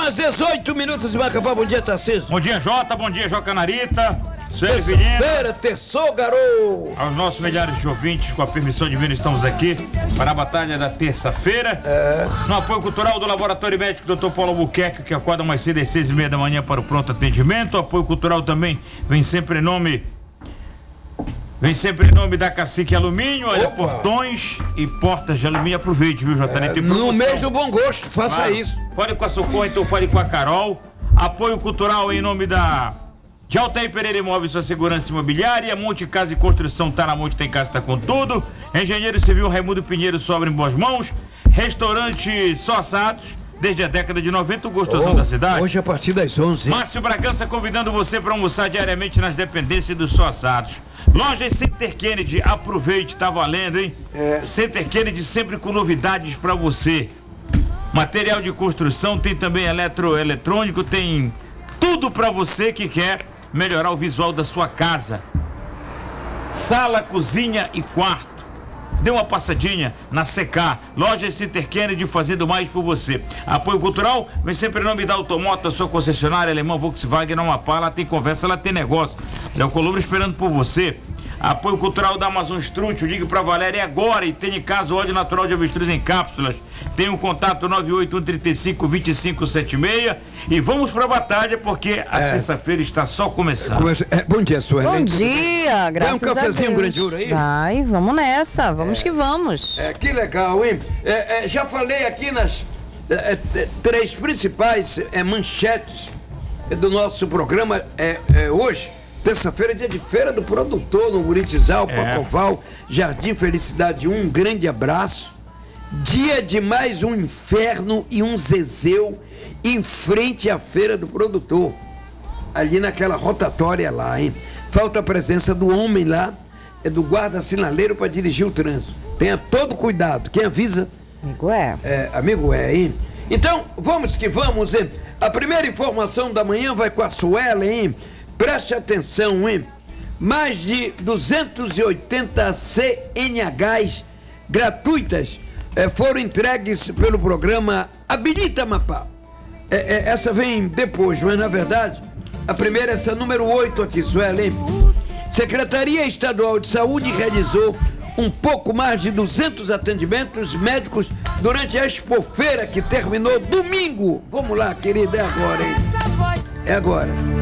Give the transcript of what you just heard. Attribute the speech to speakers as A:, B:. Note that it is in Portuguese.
A: horas 18 minutos em Macapá. Bom dia, Tarcísio.
B: Bom dia, Jota. Bom dia, Joca Narita.
A: Terça-feira, terçou, garoto.
B: Aos nossos milhares de ouvintes, com a permissão divina, estamos aqui para a batalha da terça-feira. No apoio cultural do Laboratório Médico Dr. Paulo Albuquerque, que acorda mais cedo às 6:30 da manhã para o pronto atendimento. O apoio cultural também vem sempre em nome da Cacique Alumínio. Olha, portões e portas de alumínio. Aproveite, viu, Jota?
A: No mês do bom gosto, faça isso.
B: Fale com a Socorro, então fale com a Carol. Apoio cultural em nome de Altair Pereira Imóveis, sua segurança imobiliária. Monte Casa e Construção, tá na Monte Tem Casa, tá com tudo. Engenheiro Civil Raimundo Pinheiro, sobra em boas mãos. Restaurante Só Assados, desde a década de 90, o gostosão da cidade.
A: Hoje a partir das 11.
B: Márcio Bragança convidando você para almoçar diariamente nas dependências dos Só Assados. Lojas Center Kennedy, aproveite, tá valendo, hein? Center Kennedy sempre com novidades para você. Material de construção, tem também eletrônico, tem tudo para você que quer melhorar o visual da sua casa. Sala, cozinha e quarto. Dê uma passadinha na CK, Lojas Center Kennedy, fazendo mais por você. Apoio cultural, vem sempre em nome da Automoto, a sua concessionária alemã Volkswagen, na Amapá. Lá tem conversa, lá tem negócio. Léo Columbre esperando por você. Apoio cultural da Amazon Strut, ligue pra Valéria agora e tem em casa o óleo natural de avestruz em cápsulas. Tem um contato 981352576 e vamos pra batalha porque a terça-feira está só começando.
A: Bom dia, Sueli.
C: Bom dia, graças a Deus.
A: Vai um cafezinho grandura aí?
C: Vai, vamos nessa, vamos que vamos.
A: Que legal, hein? Já falei aqui nas três principais manchetes do nosso programa hoje. Terça-feira, dia de Feira do Produtor, no Buritizal, Pacoval, Jardim Felicidade 1, um grande abraço. Dia de mais um inferno e um zezéu em frente à Feira do Produtor. Ali naquela rotatória lá, hein? Falta a presença do homem lá, do guarda sinaleiro para dirigir o trânsito. Tenha todo cuidado, quem avisa... Amigo hein? Então, vamos que vamos, hein? A primeira informação da manhã vai com a Suela, hein? Preste atenção, hein? Mais de 280 CNHs gratuitas foram entregues pelo programa Habilita Amapá. Essa vem depois, mas na verdade, a primeira é essa número 8 aqui, Suelen. Secretaria Estadual de Saúde realizou um pouco mais de 200 atendimentos médicos durante a Expofeira que terminou domingo. Vamos lá, querida, é agora, hein? É agora.